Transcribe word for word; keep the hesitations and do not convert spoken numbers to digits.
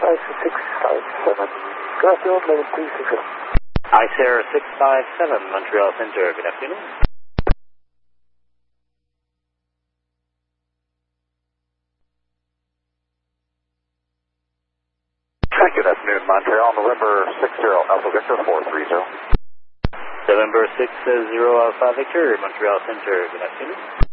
six five seven. Garfield, level three six zero. Ice Air six five seven, Montreal Center, good afternoon. Good afternoon, Montreal, November six zero, Alpha Victor four three zero. November six zero, Alpha Victor, Montreal Center, good afternoon.